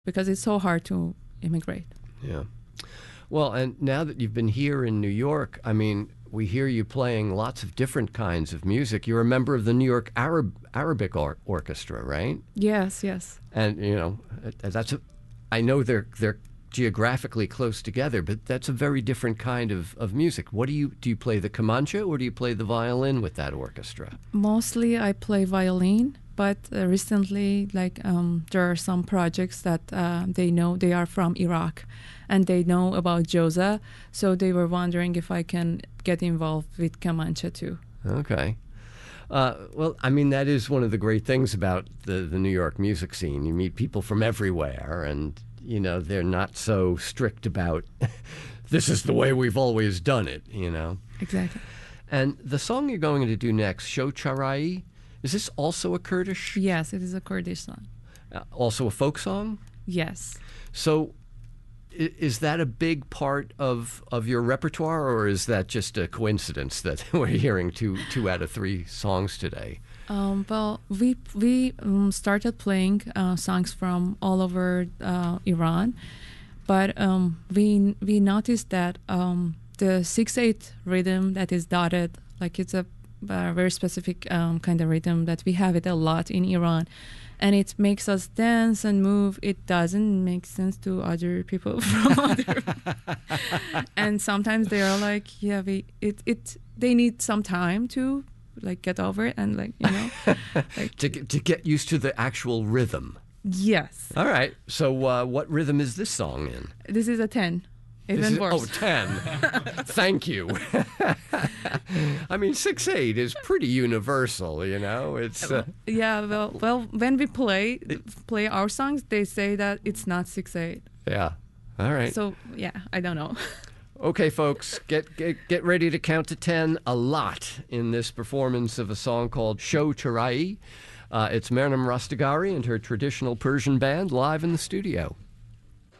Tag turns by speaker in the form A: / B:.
A: because it's so hard to immigrate.
B: Yeah. Well, and now that you've been here in New York, I mean, we hear you playing lots of different kinds of music. You're a member of the New York Arabic Orchestra, right?
A: Yes, yes.
B: And I know they're geographically close together, but that's a very different kind of music. What do you play the kamancha or do you play the violin with that orchestra?
A: Mostly I play violin, but recently, there are some projects that they are from Iraq, and they know about Joza, so they were wondering if I can get involved with kamancha too.
B: Okay. Well, I mean, that is one of the great things about the New York music scene. You meet people from everywhere, and, they're not so strict about this is the way we've always done it,
A: Exactly.
B: And the song you're going to do next, Sho Charai, is this also a Kurdish?
A: Yes, it is a Kurdish song.
B: Also a folk song?
A: Yes.
B: So is that a big part of your repertoire, or is that just a coincidence that we're hearing two out of three songs today?
A: Well, we started playing songs from all over Iran, but we noticed that the 6/8 rhythm that is dotted, it's a very specific kind of rhythm that we have it a lot in Iran, and it makes us dance and move. It doesn't make sense to other people from other, and sometimes they are like, yeah, they need some time to get over it and
B: to get used to the actual rhythm.
A: Yes.
B: All right. So what rhythm is this song in?
A: This is a 10. Even worse.
B: 10. Thank you. I mean, 6/8 is pretty universal, It's
A: yeah. Well, when we play our songs, they say that it's not 6/8.
B: Yeah. All right.
A: So yeah, I don't know.
B: Okay, folks, get ready to count to 10 a lot in this performance of a song called Sho Charai. It's Mehrnam Rastagari and her traditional Persian band live in the studio.